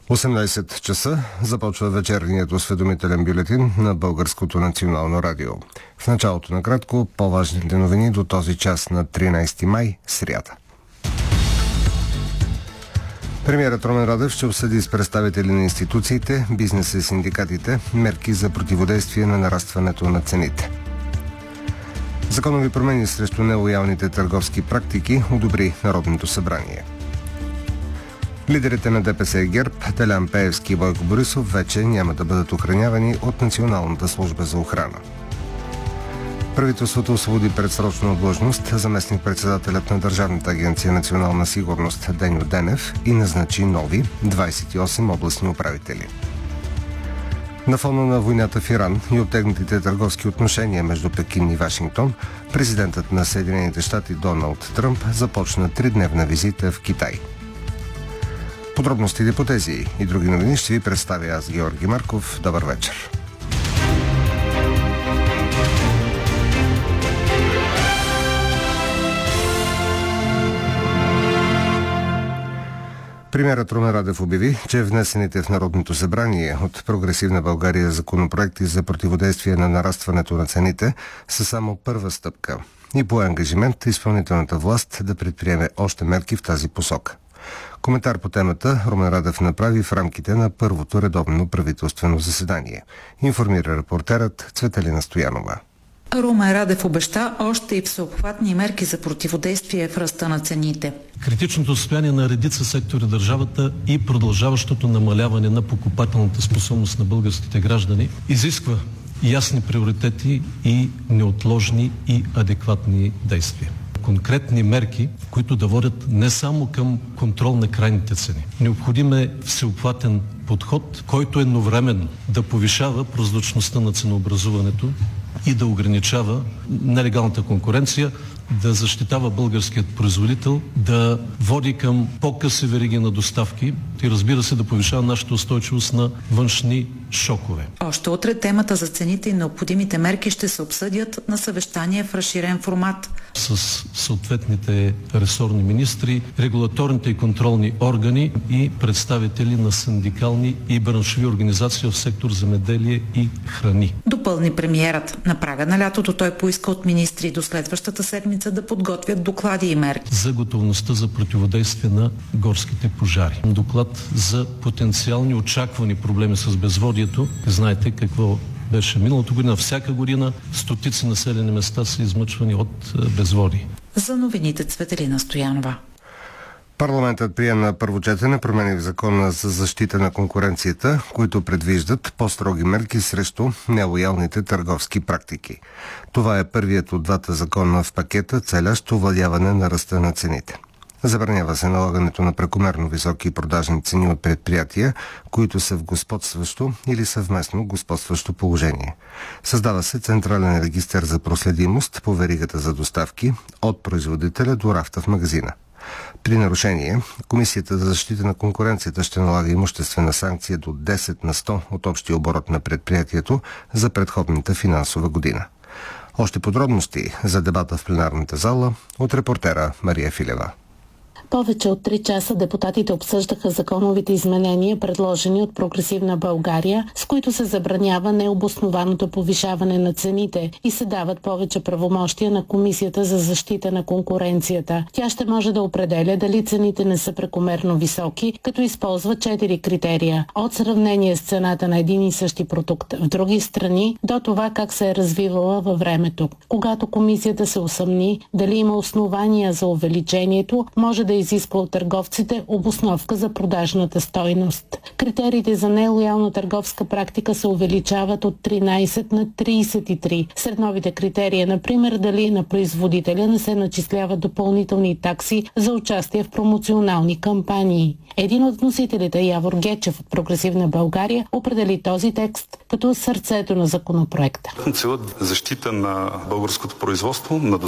18 часа започва вечерният осведомителен бюлетин на Българското национално радио. В началото на кратко по-важните новини до този час на 13 май, сряда. Премиерът Румен Радев ще обсъди с представители на институциите, бизнеса и синдикатите мерки за противодействие на нарастването на цените. Законови промени срещу нелоялните търговски практики одобри Народното събрание. Лидерите на ДПС и ГЕРБ, Делян Пеевски и Бойко Борисов, вече няма да бъдат охранявани от Националната служба за охрана. Правителството освободи предсрочно от длъжност заместник-председателят на Държавната агенция национална сигурност Деньо Денев и назначи нови 28 областни управители. На фона на войната в Иран и оттегнатите търговски отношения между Пекин и Вашингтон, президентът на Съединените щати Доналд Тръмп започна 3-дневна визита в Китай. Подробностите по тези и други новини ще ви представя аз, Георги Марков. Добър вечер. Премиерът Румен Радев обяви, че внесените в Народното събрание от Прогресивна България законопроекти за противодействие на нарастването на цените са само първа стъпка и по ангажимент изпълнителната власт да предприеме още мерки в тази посока. Коментар по темата Румен Радев направи в рамките на първото редовно правителствено заседание. Информира репортерът Цветелина Стоянова. Румен Радев обеща още и всеобхватни мерки за противодействие в ръста на цените. Критичното състояние на редица сектори държавата и продължаващото намаляване на покупателната способност на българските граждани изисква ясни приоритети и неотложни и адекватни действия. Конкретни мерки, които да водят не само към контрол на крайните цени. Необходим е всеобхватен подход, който едновременно да повишава прозрачността на ценообразуването и да ограничава нелегалната конкуренция, да защитава българският производител, да води към по-къси вериги на доставки и, разбира се, да повишава нашата устойчивост на външни шокове. Още утре темата за цените и необходимите мерки ще се обсъдят на съвещание в разширен формат. С съответните ресорни министри, регулаторните и контролни органи и представители на синдикални и браншови организации в сектор земеделие и храни. Допълни премиерът. На прага на лятото той поиска от министри до следващата седмица да подготвят доклади и мерки. За готовността за противодействие на горските пожари. Доклад за потенциални очаквани проблеми с безводието. Знаете какво беше миналата година. Всяка година стотици населени места са измъчвани от безводие. За новините Цветелина Стоянова. Парламентът прие на първо четене промени в Закона за защита на конкуренцията, които предвиждат по-строги мерки срещу нелоялните търговски практики. Това е първият от двата закона в пакета, целящ овладяване на ръста на цените. Забранява се налагането на прекомерно високи продажни цени от предприятия, които са в господстващо или съвместно господстващо положение. Създава се централен регистър за проследимост по веригата за доставки от производителя до рафта в магазина. При нарушение, Комисията за защита на конкуренцията ще налага имуществена санкция до 10 на 100 от общия оборот на предприятието за предходната финансова година. Още подробности за дебата в пленарната зала от репортера Мария Филева. Повече от 3 часа депутатите обсъждаха законовите изменения, предложени от Прогресивна България, с които се забранява необоснованото повишаване на цените и се дават повече правомощия на Комисията за защита на конкуренцията. Тя ще може да определя дали цените не са прекомерно високи, като използва 4 критерия. От сравнение с цената на един и същи продукт в други страни до това как се е развивала във времето. Когато Комисията се усъмни дали има основания за увеличението, може да изисква от търговците обосновка за продажната стойност. Критериите за нелоялна търговска практика се увеличават от 13 на 33. Сред новите критерии, например, дали на производителя не се начисляват допълнителни такси за участие в промоционални кампании. Един от вносителите, Явор Гечев от Прогресивна България, определи този текст като сърцето на законопроекта. Целът защита на българското производство, на